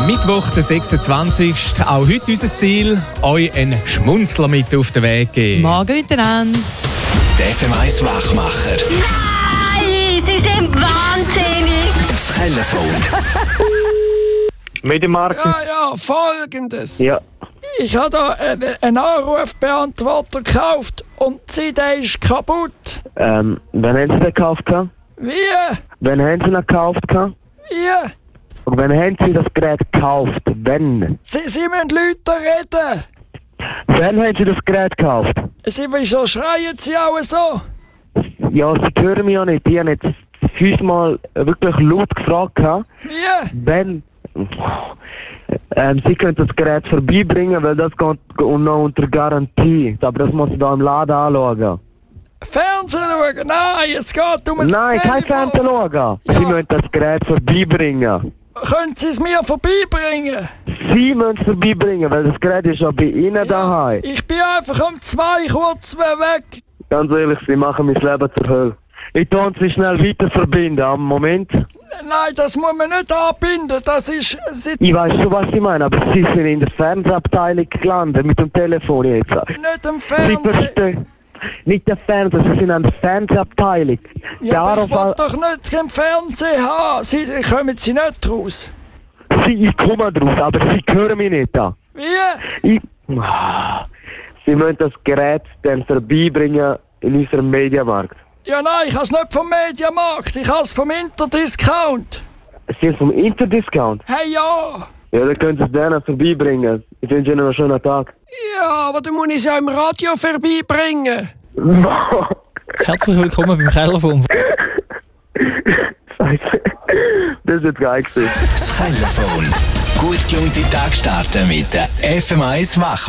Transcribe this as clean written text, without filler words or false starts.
Mittwoch, der 26. Auch heute unser Ziel, euch einen Schmunzler mit auf den Weg geben. Morgen miteinander. Der FM1 Wachmacher. Nein, Sie sind wahnsinnig. Das Telefon. Medienmarkt? Ja, folgendes. Ja. Ich habe da einen Anrufbeantworter gekauft und der ist kaputt. Wann haben Sie den gekauft? Wie? Wann haben Sie ihn gekauft? Wie? Und wann haben Sie das Gerät gekauft? Wann? Sie müssen Leute reden. Wann haben Sie das Gerät gekauft? Wieso schreien Sie auch so? Ja, Sie hören mich ja nicht. Ich habe jetzt 5-mal wirklich laut gefragt. Wie? Wenn Sie können das Gerät vorbeibringen, weil das geht noch unter Garantie. Aber das muss ich da im Laden anschauen. Fernsehen schauen? Nein, es geht um ein Nein, kein Telefon. Fernsehen schauen. Ja. Sie müssen das Gerät vorbeibringen. Können Sie es mir vorbeibringen? Sie müssen es vorbeibringen, weil das Gerät ist ja bei Ihnen daheim. Ich bin einfach um 2 kurz weg. Ganz ehrlich, Sie machen mein Leben zur Hölle. Ich tue Sie schnell weiter verbinden. Am Moment. Nein, das muss man nicht anbinden. Das ist... Ich weiß schon, was Sie meinen, aber Sie sind in der Fernsehabteilung gelandet mit dem Telefon jetzt. Nicht im Sie Fernsehen. verstehen. Nicht der Fernseher, Sie sind an der Fernsehabteilung. Ja, aber ich will Anruf- doch nicht im Fernsehen haben. Kommen Sie nicht raus. Ich komme draus, aber Sie hören mich nicht da. Wie? Sie müssen das Gerät dann vorbeibringen in unserem Mediamarkt. Ja, nein, ich habe es nicht vom Mediamarkt. Ich habe es vom Interdiscount. Sie sind vom Interdiscount? Hey, ja. Ja, dann können Sie es dann vorbeibringen. Ich wünsche Ihnen einen schönen Tag. Ja, aber dann muss ich es ja im Radio vorbeibringen. Herzlich willkommen beim Telefon. Scheiße. Das ist jetzt geil gewesen. Das Telefon. Gut gelungene Tag starten mit der FM1 Wachmacher.